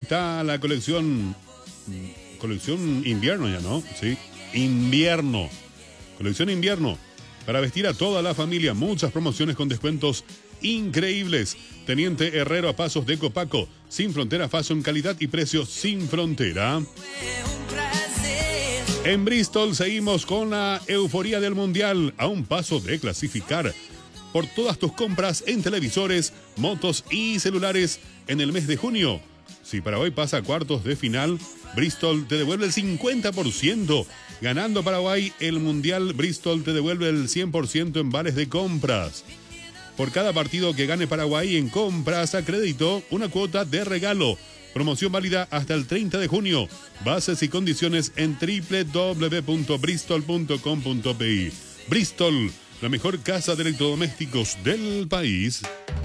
está la colección invierno ya, ¿no? Sí, invierno. Colección invierno. Para vestir a toda la familia, muchas promociones con descuentos increíbles. Teniente Herrero a pasos de Copaco. Sin Frontera Fashion, calidad y precio sin frontera. En Bristol seguimos con la euforía del Mundial, a un paso de clasificar. Por todas tus compras en televisores, motos y celulares en el mes de junio. Si Paraguay pasa a cuartos de final, Bristol te devuelve el 50%. Ganando Paraguay el Mundial, Bristol te devuelve el 100% en vales de compras. Por cada partido que gane Paraguay en compras a crédito, una cuota de regalo. Promoción válida hasta el 30 de junio. Bases y condiciones en www.bristol.com.pi. Bristol, la mejor casa de electrodomésticos del país.